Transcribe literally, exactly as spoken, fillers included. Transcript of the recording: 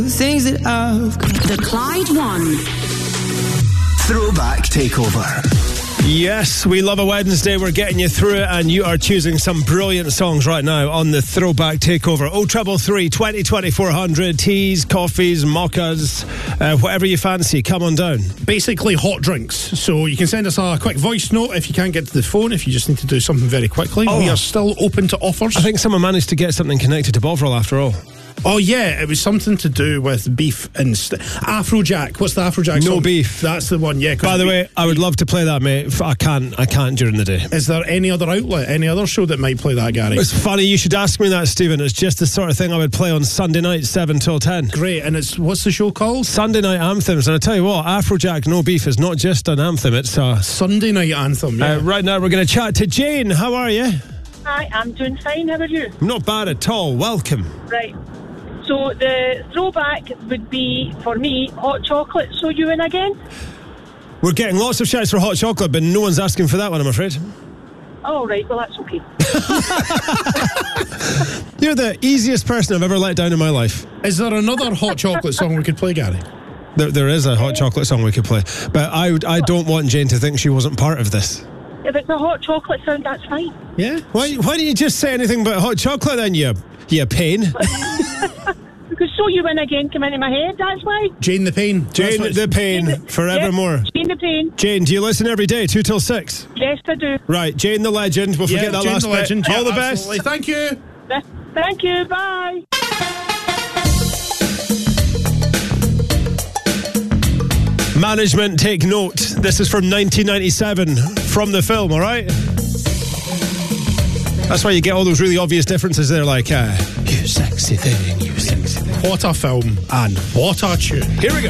Things that I've got. The Clyde One Throwback Takeover. Yes, we love a Wednesday. We're getting you through it, and you are choosing some brilliant songs right now on the Throwback Takeover. oh triple three, twenty, twenty-four hundred. Teas, coffees, mochas, uh, whatever you fancy. Come on down. Basically hot drinks. So you can send us a quick voice note if you can't get to the phone, if you just need to do something very quickly. Oh. We are still open to offers. I think someone managed to get something connected to Bovril after all. Oh yeah, it was something to do with beef and st- Afrojack. What's the Afrojack No song? beef. That's the one. Yeah. By the way, I would love to play that, mate. I can't. I can't during the day. Is there any other outlet, any other show that might play that, Gary? It's funny you should ask me that, Stephen. It's just the sort of thing I would play on Sunday night, seven till ten. Great. And it's what's the show called? Sunday night anthems. And I tell you what, Afrojack No Beef is not just an anthem. It's a Sunday night anthem. Yeah. Uh, right now, we're going to chat to Jane. How are you? Hi, I'm doing fine. How are you? Not bad at all. Welcome. Right. So the throwback would be, for me, hot chocolate. So you in again? We're getting lots of shouts for hot chocolate, but no one's asking for that one, I'm afraid. Oh, right. Well, that's okay. You're the easiest person I've ever let down in my life. Is there another hot chocolate song we could play, Gary? There, there is a hot chocolate song we could play, but I, would- I don't want Jane to think she wasn't part of this. If it's a hot chocolate sound, that's fine. Yeah. Why, why don't you just say anything but hot chocolate then, you, you pain? Because So You In Again came into my head, that's why. Jane the Pain. Jane the Pain, Jane the- forevermore. Yes, Jane the Pain. Jane, do you listen every day, two till six? Yes, I do. Right, Jane the Legend. We'll forget Yeah, that Jane last the bit. Legend. All Yeah, the best. absolutely. Thank you. Th- Thank you, bye. Management, take note. This is from nineteen ninety-seven, from the film, all right? That's why you get all those really obvious differences there, like, uh, you sexy thing, you sexy thing. What a film and what a tune. Here we go.